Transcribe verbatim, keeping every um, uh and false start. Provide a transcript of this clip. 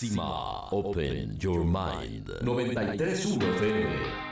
Máxima Open Your Mind noventa y tres punto uno F M.